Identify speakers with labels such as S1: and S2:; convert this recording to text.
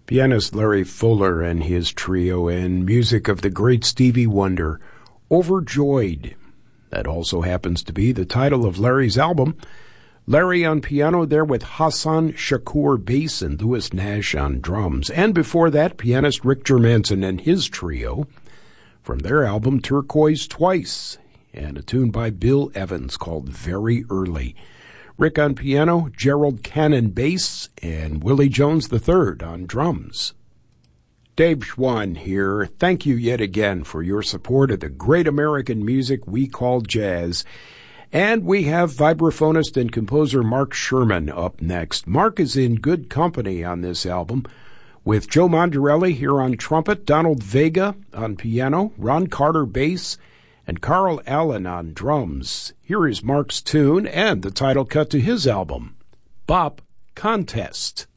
S1: Pianist Larry Fuller and his trio and music of the great Stevie Wonder, Overjoyed. That also happens to be the title of Larry's album. Larry on piano there with Hassan Shakur bass and Louis Nash on drums. And before that, pianist Rick Germanson and his trio from their album Turquoise Twice, and a tune by Bill Evans called Very Early. Rick on piano, Gerald Cannon bass, and Willie Jones III on drums. Dave Schwann here. Thank you yet again for your support of the great American music we call jazz. And we have vibraphonist and composer Mark Sherman up next. Mark is in good company on this album, with Joe Mondarelli here on trumpet, Donald Vega on piano, Ron Carter bass, and Carl Allen on drums. Here is Mark's tune and the title cut to his album, Bop Contest.